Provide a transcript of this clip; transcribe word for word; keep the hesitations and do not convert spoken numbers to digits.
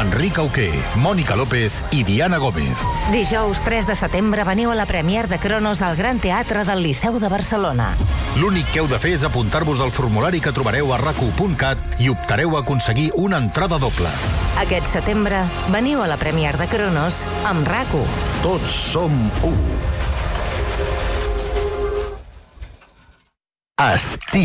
Enric Auqué, Mònica López i Diana Gómez. Dijous tres de setembre veniu a la premier de Cronos al Gran Teatre del Liceu de Barcelona. L'únic que heu de fer és apuntar-vos al formulari que trobareu a rac u punt cat i optareu a aconseguir una entrada doble. Aquest setembre veniu a la premier de Cronos amb RAC u. Tots som u. Estic